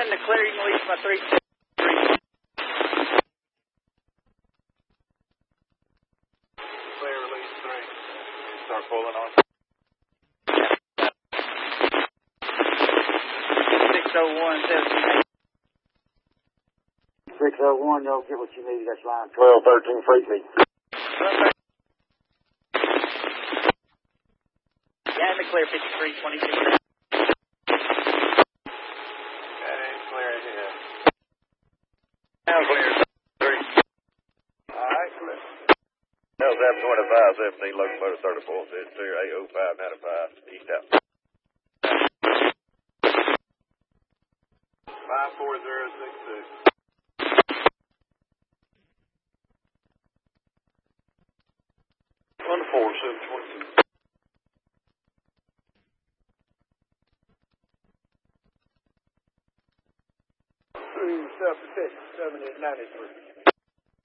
1, declaring release by 3. Clear release 3. Start pulling on. 601, 17. 601, you'll get what you need. That's line 1213, freight me. Yeah, in the clear, 5326. That ain't clear here. Now clear. 3. Alright, clear. That was M25, 17, locomotive 34, says clear 80595, east out. 54066. 14722. Self-protection, 7093.